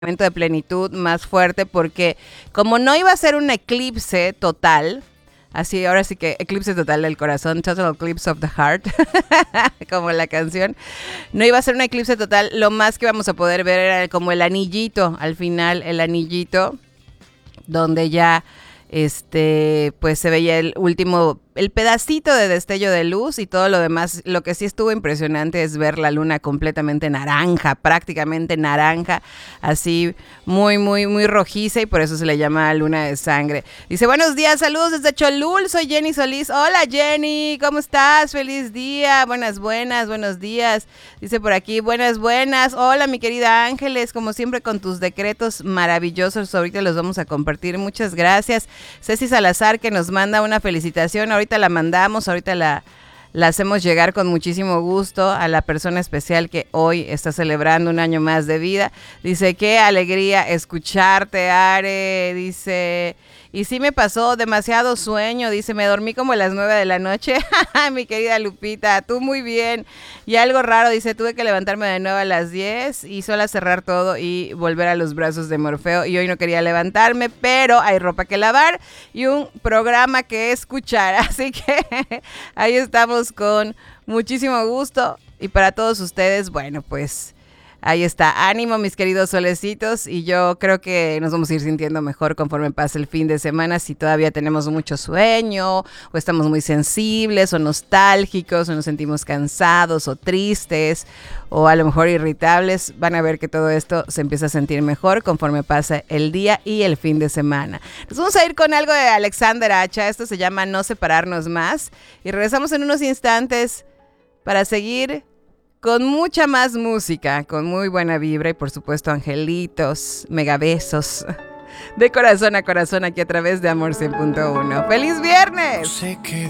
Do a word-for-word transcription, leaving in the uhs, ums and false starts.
momento de plenitud más fuerte, porque como no iba a ser un eclipse total, así ahora sí que eclipse total del corazón, total eclipse of the heart, como la canción, no iba a ser un eclipse total, lo más que íbamos a poder ver era como el anillito, al final el anillito, donde ya este pues se veía el último, el pedacito de destello de luz y todo lo demás. Lo que sí estuvo impresionante es ver la luna completamente naranja, prácticamente naranja, así muy, muy, muy rojiza, y por eso se le llama luna de sangre. Dice, buenos días, saludos desde Cholul, soy Jenny Solís. Hola Jenny, ¿cómo estás? Feliz día, buenas, buenas, buenos días. Dice por aquí, buenas, buenas. Hola mi querida Ángeles, como siempre con tus decretos maravillosos, ahorita los vamos a compartir, muchas gracias. Ceci Salazar que nos manda una felicitación, ahorita la mandamos, ahorita la, la hacemos llegar con muchísimo gusto a la persona especial que hoy está celebrando un año más de vida. Dice, qué alegría escucharte, Are, dice, y sí me pasó demasiado sueño, dice, me dormí como a las nueve de la noche, mi querida Lupita, tú muy bien, y algo raro, dice, tuve que levantarme de nuevo a las diez y solo cerrar todo y volver a los brazos de Morfeo, y hoy no quería levantarme, pero hay ropa que lavar y un programa que escuchar, así que ahí estamos con muchísimo gusto, y para todos ustedes, bueno, pues ahí está, ánimo mis queridos solecitos, y yo creo que nos vamos a ir sintiendo mejor conforme pase el fin de semana. Si todavía tenemos mucho sueño, o estamos muy sensibles, o nostálgicos, o nos sentimos cansados, o tristes, o a lo mejor irritables, van a ver que todo esto se empieza a sentir mejor conforme pasa el día y el fin de semana. Nos vamos a ir con algo de Alexander Hacha, esto se llama No Separarnos Más, y regresamos en unos instantes para seguir con mucha más música, con muy buena vibra y por supuesto angelitos, megabesos de corazón a corazón aquí a través de Amor cien punto uno. ¡Feliz viernes! Sé que